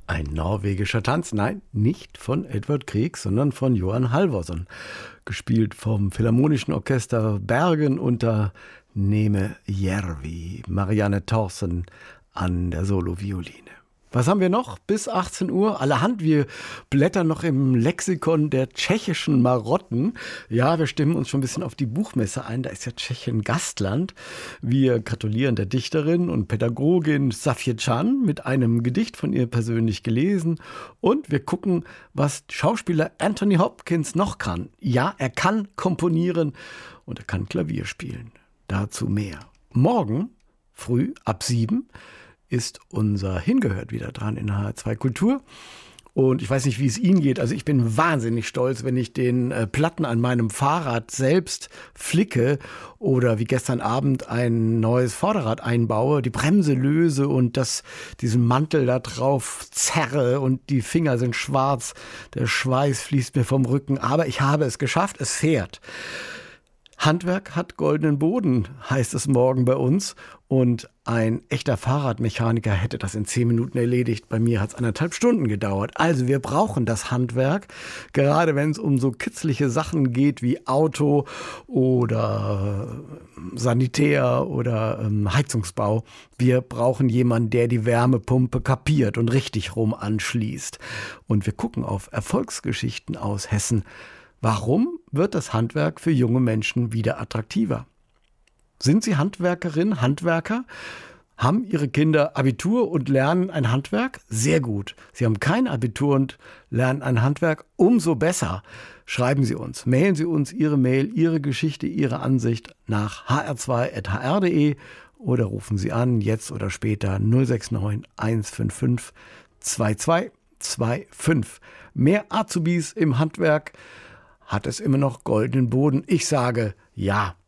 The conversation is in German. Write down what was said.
Ein norwegischer Tanz, nein, nicht von Edvard Grieg, sondern von Johan Halvorsen. Gespielt vom Philharmonischen Orchester Bergen unter Neme Järvi, Marianne Thorsen an der Solovioline. Was haben wir noch? Bis 18 Uhr. Allerhand, wir blättern noch im Lexikon der tschechischen Marotten. Ja, wir stimmen uns schon ein bisschen auf die Buchmesse ein. Da ist ja Tschechien Gastland. Wir gratulieren der Dichterin und Pädagogin Safje Can mit einem Gedicht von ihr persönlich gelesen. Und wir gucken, was Schauspieler Anthony Hopkins noch kann. Ja, er kann komponieren und er kann Klavier spielen. Dazu mehr. Morgen früh ab 7 ist unser Hingehört wieder dran in HR2 Kultur. Und ich weiß nicht, wie es Ihnen geht. Also ich bin wahnsinnig stolz, wenn ich den Platten an meinem Fahrrad selbst flicke oder wie gestern Abend ein neues Vorderrad einbaue, die Bremse löse und diesen Mantel da drauf zerre und die Finger sind schwarz, der Schweiß fließt mir vom Rücken. Aber ich habe es geschafft, es fährt. Handwerk hat goldenen Boden, heißt es morgen bei uns. Und ein echter Fahrradmechaniker hätte das in 10 Minuten erledigt. Bei mir hat es 1,5 Stunden gedauert. Also wir brauchen das Handwerk, gerade wenn es um so kitzliche Sachen geht wie Auto oder Sanitär oder Heizungsbau. Wir brauchen jemanden, der die Wärmepumpe kapiert und richtig rum anschließt. Und wir gucken auf Erfolgsgeschichten aus Hessen. Warum wird das Handwerk für junge Menschen wieder attraktiver? Sind Sie Handwerkerin, Handwerker? Haben Ihre Kinder Abitur und lernen ein Handwerk? Sehr gut. Sie haben kein Abitur und lernen ein Handwerk? Umso besser. Schreiben Sie uns, mailen Sie uns Ihre Mail, Ihre Geschichte, Ihre Ansicht nach hr2.hr.de oder rufen Sie an, jetzt oder später 069 155 2225. Mehr Azubis im Handwerk. Hat es immer noch goldenen Boden? Ich sage ja.